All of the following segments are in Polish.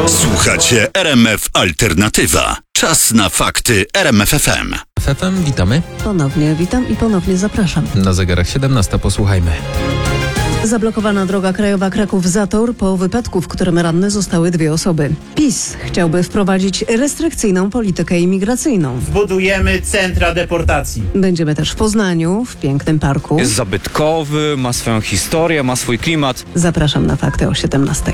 Słuchacie RMF Alternatywa. Czas na fakty RMF FM. FM, witamy. Ponownie witam i ponownie zapraszam. Na zegarach 17, posłuchajmy. Zablokowana droga krajowa Kraków-Zator po wypadku, w którym ranne zostały 2 osoby. PiS chciałby wprowadzić restrykcyjną politykę imigracyjną. Budujemy centra deportacji. Będziemy też w Poznaniu, w pięknym parku. Jest zabytkowy, ma swoją historię, ma swój klimat. Zapraszam na fakty o 17.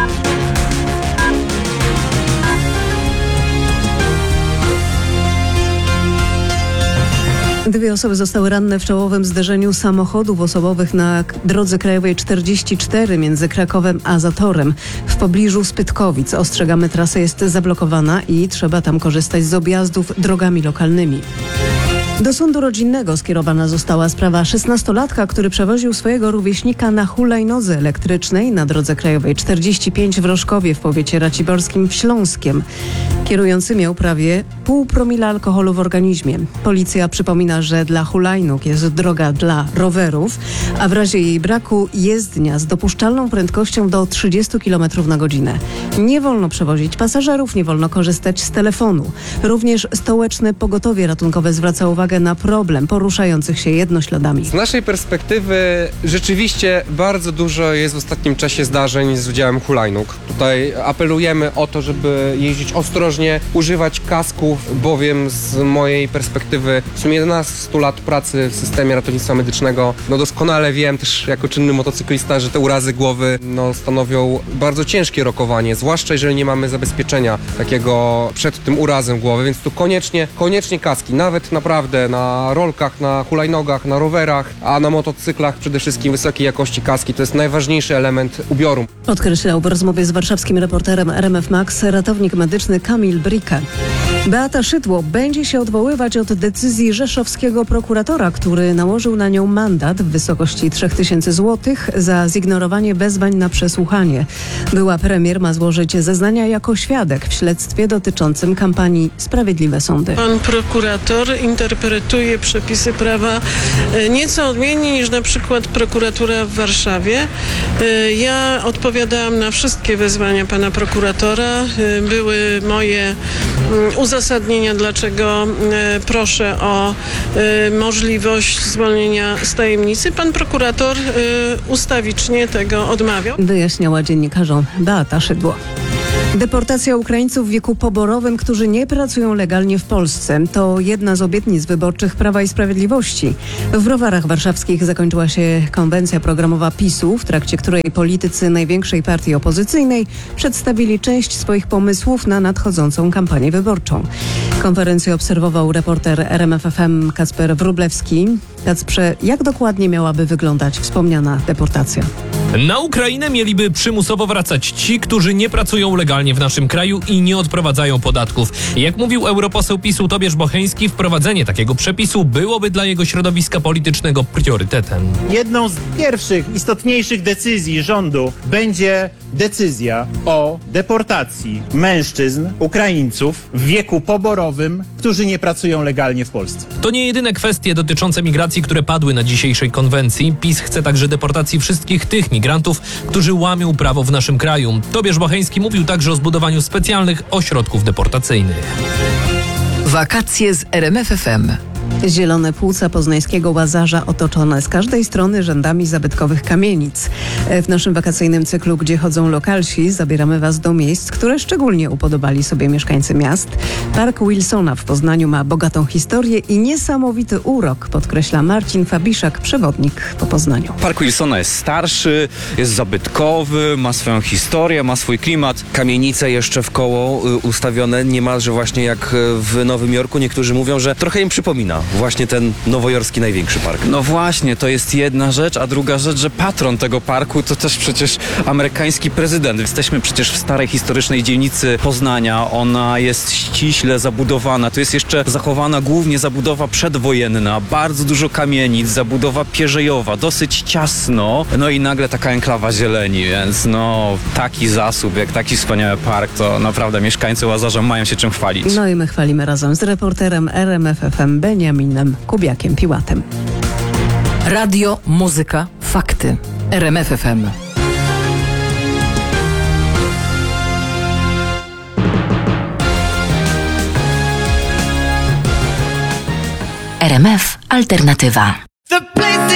Dwie osoby zostały ranne w czołowym zderzeniu samochodów osobowych na drodze krajowej 44 między Krakowem a Zatorem w pobliżu Spytkowic. Ostrzegamy, trasa jest zablokowana i trzeba tam korzystać z objazdów drogami lokalnymi. Do sądu rodzinnego skierowana została sprawa 16-latka, który przewoził swojego rówieśnika na hulajnodze elektrycznej na drodze krajowej 45 w Rożkowie w powiecie raciborskim w Śląskiem. Kierujący miał prawie 0,5 promila alkoholu w organizmie. Policja przypomina, że dla hulajnóg jest droga dla rowerów, a w razie jej braku jezdnia z dopuszczalną prędkością do 30 km na godzinę. Nie wolno przewozić pasażerów, nie wolno korzystać z telefonu. Również stołeczne pogotowie ratunkowe zwraca uwagę na problem poruszających się jednośladami. Z naszej perspektywy rzeczywiście bardzo dużo jest w ostatnim czasie zdarzeń z udziałem hulajnóg. Tutaj apelujemy o to, żeby jeździć ostrożnie, używać kasków, bowiem z mojej perspektywy w sumie 11 lat pracy w systemie ratownictwa medycznego, doskonale wiem też jako czynny motocyklista, że te urazy głowy stanowią bardzo ciężkie rokowanie, zwłaszcza jeżeli nie mamy zabezpieczenia takiego przed tym urazem głowy, więc tu koniecznie kaski, nawet naprawdę na rolkach, na hulajnogach, na rowerach, a na motocyklach przede wszystkim wysokiej jakości kaski. To jest najważniejszy element ubioru. Podkreślał w rozmowie z warszawskim reporterem RMF Max ratownik medyczny Kamil Bricke. Beata Szydło będzie się odwoływać od decyzji rzeszowskiego prokuratora, który nałożył na nią mandat w wysokości 3000 zł za zignorowanie wezwań na przesłuchanie. Była premier ma złożyć zeznania jako świadek w śledztwie dotyczącym kampanii Sprawiedliwe Sądy. Pan prokurator interpretuje przepisy prawa nieco odmiennie niż na przykład prokuratura w Warszawie. Ja odpowiadałam na wszystkie wezwania pana prokuratora. Były moje uzasadnienia, dlaczego proszę o możliwość zwolnienia z tajemnicy. Pan prokurator ustawicznie tego odmawiał. Wyjaśniała dziennikarzom Beata Szydło. Deportacja Ukraińców w wieku poborowym, którzy nie pracują legalnie w Polsce, to jedna z obietnic wyborczych Prawa i Sprawiedliwości. W Browarach Warszawskich zakończyła się konwencja programowa PiS-u, w trakcie której politycy największej partii opozycyjnej przedstawili część swoich pomysłów na nadchodzącą kampanię wyborczą. Konferencję obserwował reporter RMF FM Kacper Wróblewski. Kacprze, jak dokładnie miałaby wyglądać wspomniana deportacja? Na Ukrainę mieliby przymusowo wracać ci, którzy nie pracują legalnie w naszym kraju i nie odprowadzają podatków. Jak mówił europoseł PiS-u Tobiasz Bocheński, wprowadzenie takiego przepisu byłoby dla jego środowiska politycznego priorytetem. Jedną z pierwszych, istotniejszych decyzji rządu będzie decyzja o deportacji mężczyzn, Ukraińców w wieku poborowym, którzy nie pracują legalnie w Polsce. To nie jedyne kwestie dotyczące migracji, które padły na dzisiejszej konwencji. PiS chce także deportacji wszystkich tych migrantów, którzy łamią prawo w naszym kraju. Tobiasz Bocheński mówił także o zbudowaniu specjalnych ośrodków deportacyjnych. Wakacje z RMF FM. Zielone płuca poznańskiego Łazarza otoczone z każdej strony rzędami zabytkowych kamienic. W naszym wakacyjnym cyklu, gdzie chodzą lokalsi, zabieramy Was do miejsc, które szczególnie upodobali sobie mieszkańcy miast. Park Wilsona w Poznaniu ma bogatą historię i niesamowity urok, podkreśla Marcin Fabiszak, przewodnik po Poznaniu. Park Wilsona jest starszy, jest zabytkowy, ma swoją historię, ma swój klimat. Kamienice jeszcze w koło ustawione niemalże właśnie jak w Nowym Jorku. Niektórzy mówią, że trochę im przypomina właśnie ten nowojorski największy park. No właśnie, to jest jedna rzecz, a druga rzecz, że patron tego parku to też przecież amerykański prezydent. Jesteśmy przecież w starej historycznej dzielnicy Poznania. Ona jest ściśle zabudowana. Tu jest jeszcze zachowana głównie zabudowa przedwojenna, bardzo dużo kamienic, zabudowa pierzejowa, dosyć ciasno. No i nagle taka enklawa zieleni, więc taki zasób, jak taki wspaniały park, to naprawdę mieszkańcy Łazarza mają się czym chwalić. No i my chwalimy razem z reporterem RMF FM Beniaminem Kubiakiem-Piłatem. Radio, muzyka, fakty. RMF FM. RMF Alternatywa. The place